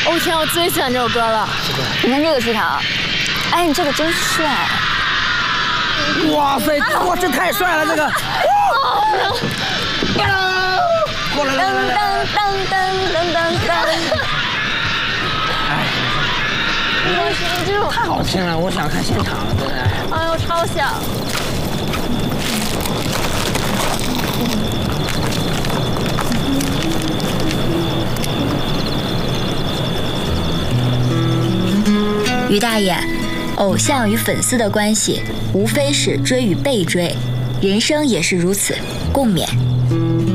哦天，我最喜欢这首歌了。 你看这个出场，哎，你这个真帅！ 哇塞，哇，这太帅了，这个！过来，来，哎，太好听了，我想看现场了，真的。 哎呦，超想！ 于大爷，偶像与粉丝的关系，无非是追与被追，人生也是如此，共勉。